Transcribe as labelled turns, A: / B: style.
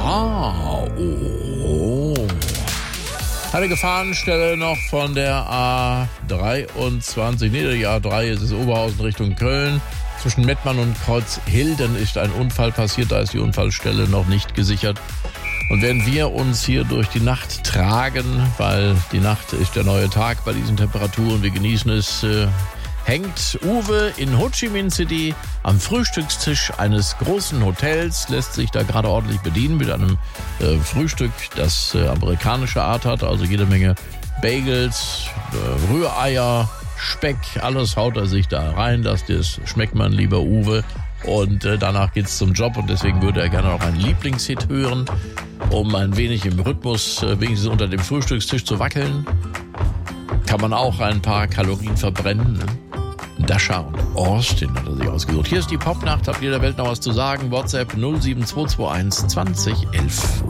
A: Eine Gefahrenstelle noch von der A23. Nee, die A3 ist es Oberhausen Richtung Köln. Zwischen Mettmann und Kreuzhilden ist ein Unfall passiert. Da ist die Unfallstelle noch nicht gesichert. Und während wir uns hier durch die Nacht tragen, weil die Nacht ist der neue Tag bei diesen Temperaturen, wir genießen es, hängt Uwe in Ho Chi Minh City am Frühstückstisch eines großen Hotels, lässt sich da gerade ordentlich bedienen mit einem Frühstück, das amerikanische Art hat, also jede Menge Bagels, Rühreier, Speck, alles haut er sich da rein, das schmeckt man, lieber Uwe. Und danach geht's zum Job und deswegen würde er gerne noch einen Lieblingshit hören, um ein wenig im Rhythmus wenigstens unter dem Frühstückstisch zu wackeln. Kann man auch ein paar Kalorien verbrennen. Dasha und Austin hat er sich ausgesucht. Hier ist die Popnacht. Habt ihr der Welt noch was zu sagen? WhatsApp 07221 20 11.